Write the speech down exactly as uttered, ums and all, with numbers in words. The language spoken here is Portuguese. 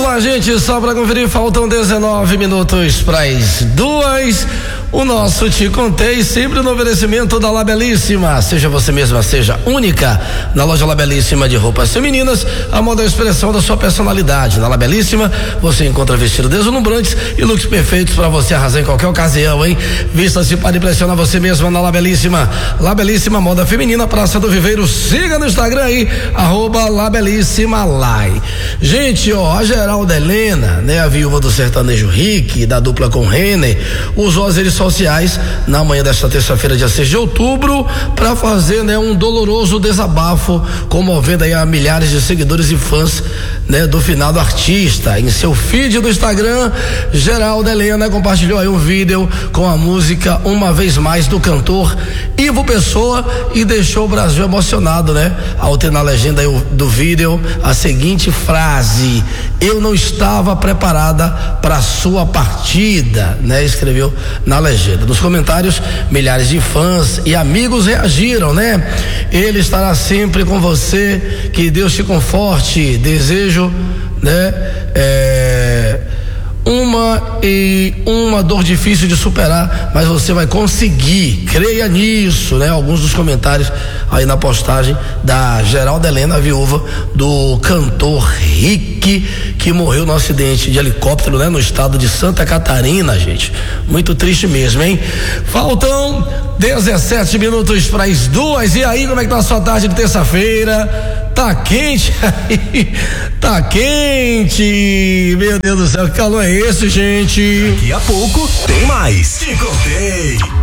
lá, gente, só pra conferir, faltam dezenove minutos para as duas. O nosso Te Contei, sempre no oferecimento da La Belíssima. Seja você mesma, seja única. Na loja La Belíssima de roupas femininas, a moda é a expressão da sua personalidade. Na La Belíssima, você encontra vestidos deslumbrantes e looks perfeitos para você arrasar em qualquer ocasião, hein? Vista-se para impressionar você mesma na La Belíssima. La Belíssima Moda Feminina, Praça do Viveiro. Siga no Instagram aí, arroba La Belíssima Lai. Gente, ó, a Geralda Helena, né, a viúva do sertanejo Rick, da dupla com Renner, usou as redes sociais na manhã desta terça-feira, dia seis de outubro, para fazer, né, um doloroso desabafo, comovendo aí a milhares de seguidores e fãs, né, do finado artista. Em seu feed do Instagram, Geralda Helena compartilhou aí um vídeo com a música Uma Vez Mais do cantor Ivo Pessoa e deixou o Brasil emocionado, né, ao ter na legenda aí do vídeo a seguinte frase: eu não estava preparada para sua partida, né, escreveu na legenda. Nos comentários, milhares de fãs e amigos reagiram, né? Ele estará sempre com você, que Deus te conforte, desejo, né? É, uma e uma dor difícil de superar, mas você vai conseguir, creia nisso, né? Alguns dos comentários aí na postagem da Geralda Helena, a viúva do cantor Rick, que morreu no acidente de helicóptero, né? No estado de Santa Catarina, gente. Muito triste mesmo, hein? Faltam dezessete minutos para as duas. E aí, como é que tá a sua tarde de terça-feira? Tá quente aí, tá quente, meu Deus do céu, que calor é esse, gente? Daqui a pouco tem mais. Te Contei.